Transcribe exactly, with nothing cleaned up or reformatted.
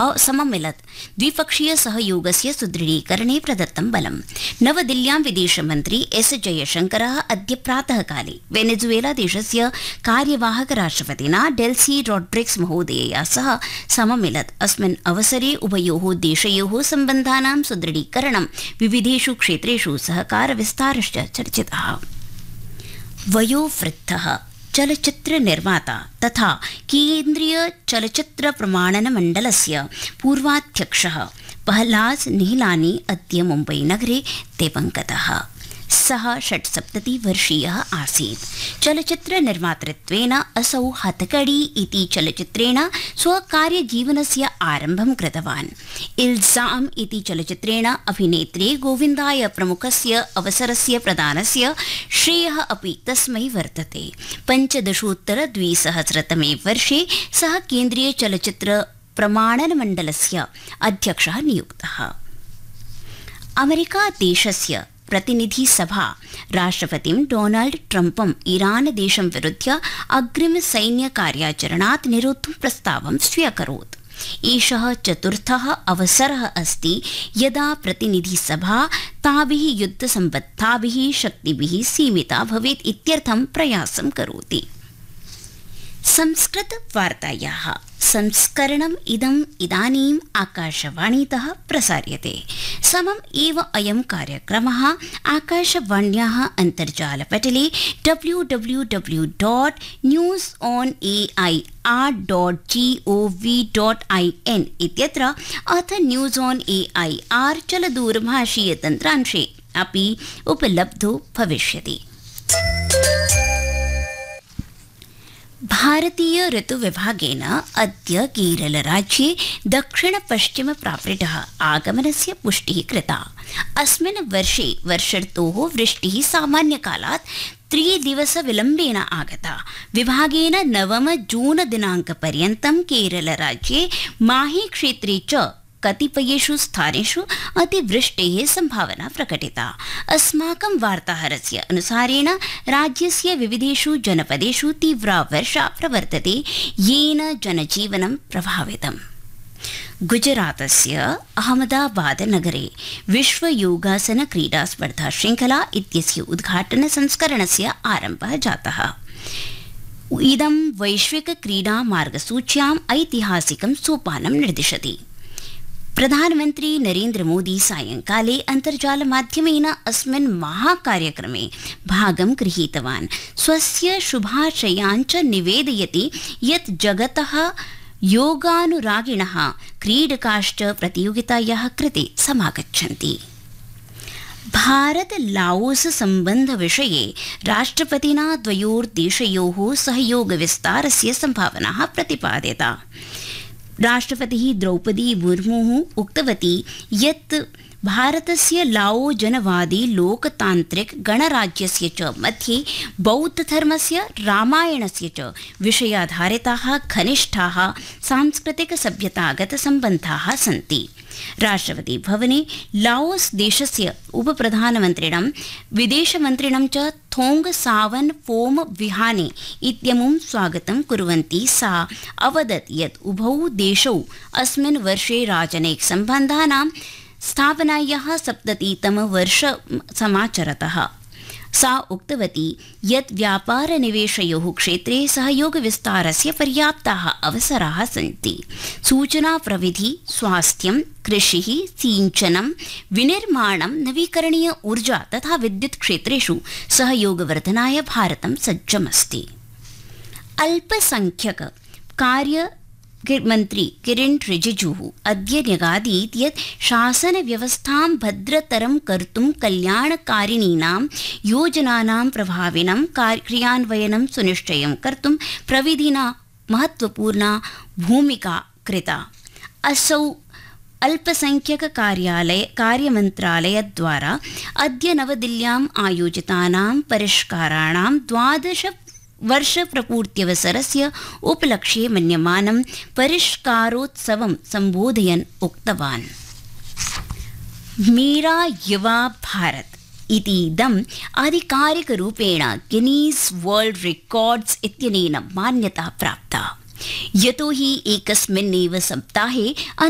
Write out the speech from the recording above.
सममिलत् द्विपक्षीय सहयोगस्य सुदृढीकरणे प्रदत्तं बलम्। नवदिल्ल्यां विदेशमन्त्री एस जयशंकरः अद्य प्रातःकाले वेनेजुएला देशस्य कार्यवाहक राष्ट्रपतिना डेल्सी रॉड्रिग्स महोदयया सह सममिलत्। अस्मिन् अवसरे उभयोः देशयोः सम्बन्धानां सुदृढीकरणं विविधेषु क्षेत्रेषु सहकारविस्तारश्च चर्चितः। वयोवृद्धः चलचित्र निर्माता तथा केन्द्रीय चलचित्र प्रमाणन मण्डलस्य पूर्वाध्यक्षः प्रहलाद निहलानी अद्य मुम्बई नगरे दिवङ्गतः। सः षट्सप्ततिवर्षीयः आसीत्। चलचित्र निर्मातृत्वेन असौ हथकड़ी इति चलचित्रेण स्वकार्यजीवनस्य आरम्भं कृतवान्। इल्जाम इति चलचित्रेण अभिनेत्रे गोविन्दाय प्रमुखस्य अवसरस्य प्रदानस्य श्रेयः अपि तस्मै वर्तते। पञ्चदशोत्तरद्विसहस्रतमे वर्षे सः केन्द्रीय चलचित्र प्रमाणनमण्डलस्य अध्यक्षः नियुक्तः। अमेरिका देशस्य प्रतिनिधि सभा राष्ट्रपतिं डोनाल्ड ट्रम्पं ईरान देशं विरुध्य अग्रिम सैन्य कार्याचरणात् निरोद्धुं प्रस्तावं स्व्यकरोत्। एषः चतुर्थः अवसरः अस्ति यदा प्रतिनिधि सभा ताभिः युद्धसम्बद्धाभिः शक्तिभिः सीमिता भवेत् इत्यर्थं प्रयासं करोति। संस्कृत वार्तायाः संस्करणम् इदम् इदानीम् आकाशवाणीतः प्रसार्यते। समम् एव अयं कार्यक्रमः आकाशवाण्याः अन्तर्जालपटले W W W dot news on A I are dot जि ओ वि डाट् ऐ एन् इत्यत्र अथ न्यूस् आन् ए ऐ आर् चलदूरभाषीयतन्त्रांशे अपि उपलब्धो भविष्यति। भारतीय ऋतुविभागेन अद्य केरलराज्ये दक्षिण-पश्चिम प्रावृतः आगमनस्य पुष्टिः कृता। अस्मिन् वर्षे वर्षर्तोः वृष्टिः सामान्यकालात् त्रिदिवसविलम्बेन आगता। विभागेन नवम जून दिनाङ्कपर्यन्तं केरलराज्ये माहे क्षेत्रे च कतिपयेषु स्थानेषु अतिवृष्टेः संभावना प्रकटिता। अस्माकं वार्ताहरस्य अनुसारेण राज्यस्य विविधेषु जनपदेषु तीव्रा वर्षा प्रवर्तते, येन जनजीवनं प्रभावितम्। गुजरातस्य अहमदाबाद नगरे विश्व योगासन क्रीडा स्पर्धा श्रृंखला इत्यस्य उद्घाटन संस्करणस्य आरम्भः जातः। इदं वैश्विक क्रीडा मार्गसूच्याम् ऐतिहासिकं सोपानं निर्दिशति। प्रधानमन्त्री नरेन्द्र मोदी सायंकाले अन्तर्जालमाध्यमेन अस्मिन् महाकार्यक्रमे भागं गृहीतवान्। स्वस्य शुभाशयान् च निवेदयति यत् जगतः योगानुरागिणः क्रीडकाश्च प्रतियोगितायाः कृते समागच्छन्ति। भारत लाओस सम्बन्ध विषये राष्ट्रपतिना द्वयोर्देशयोः सहयोग विस्तारस्य सम्भावनाः प्रतिपादिता। राष्ट्रपतिः द्रौपदी मुर्मुः उक्तवती यत् भारतस्य लाओ जनवादी लोकतान्त्रिक गणराज्यस्य च मध्ये बौद्धधर्मस्य रामायणस्य च विषयाधारिताः घनिष्ठाः सांस्कृतिक सभ्यतागत सम्बन्धाः सन्ति। राष्ट्रपति भवने लाओस देशस्य उपप्रधानमन्त्रिणं विदेशमन्त्रिणं च थोंग सावन फोम विहाने इत्यमुं स्वागतं कुर्वन्ती सा अवदत् यत् उभौ देशौ अस्मिन् वर्षे राजनैतिक सम्बन्धानां स्थापनायाः सप्ततितमवर्षं समाचरतः। सा उक्तवती यत् व्यापारनिवेशयोः क्षेत्रे सहयोगविस्तारस्य पर्याप्ताः अवसराः सन्ति। सूचना प्रविधि, स्वास्थ्यं, कृषिः, सिंचनं, विनिर्माणं, नवीकरणीय ऊर्जा तथा विद्युत् क्षेत्रेषु सहयोगवर्धनाय भारतं सज्जमस्ति। अल्पसंख्यक कार्य मन्त्री किरेन् रिजिजुः अद्य न्यगादीत् यत् शासनव्यवस्थां भद्रतरं कर्तुं कल्याणकारिणीनां योजनानां प्रभाविनं क्रियान्वयनं सुनिश्चयं कर्तुं प्रविधिना महत्वपूर्णा भूमिका कृता। असौ अल्पसंख्यक कार्यालय कार्यमन्त्रालयद्वारा अद्य नवदिल्ल्याम् आयोजितानां परिष्काराणां द्वादश वर्ष प्रपूर्त्यवसरस्य उपलक्ष्ये मन्यमानं परिष्कारोत्सवं सम्बोधयन् उक्तवान्। मेरा युवा भारत इतीदम् आधिकारिकरूपेण गिनीस् वर्ल्ड रिकॉर्ड्स इत्यनेन मान्यता प्राप्ता, यतो हि एकस्मिन्नेव सप्ताहे